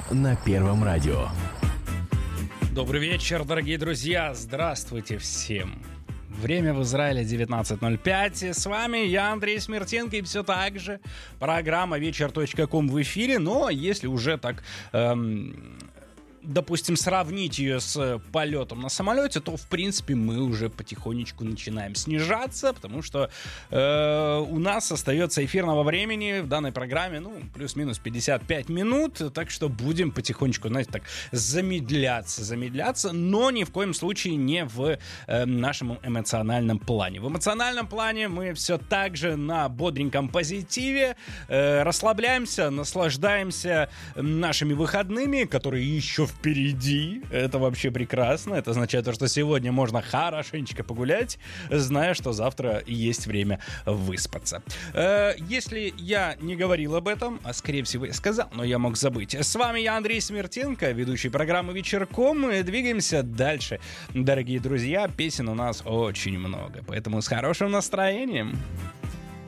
на Первом радио. Добрый вечер, дорогие друзья. Здравствуйте всем. Время в Израиле 19:05. С вами я, Андрей Смертенко, и все так же программа вечер.ком в эфире. Но если уже так... допустим, сравнить ее с полетом на самолете, то, в принципе, мы уже потихонечку начинаем снижаться, потому что у нас остается эфирного времени в данной программе, плюс-минус 55 минут, так что будем потихонечку, знаете, так замедляться, но ни в коем случае не в нашем эмоциональном плане. В эмоциональном плане мы все так же на бодреньком позитиве, расслабляемся, наслаждаемся нашими выходными, которые еще впереди. Это вообще прекрасно. Это означает, что сегодня можно хорошенечко погулять, зная, что завтра есть время выспаться. Если я не говорил об этом, а скорее всего я сказал, но я мог забыть. С вами я, Андрей Смертенко, ведущий программы «Вечерком». Мы двигаемся дальше. Дорогие друзья, песен у нас очень много, поэтому с хорошим настроением.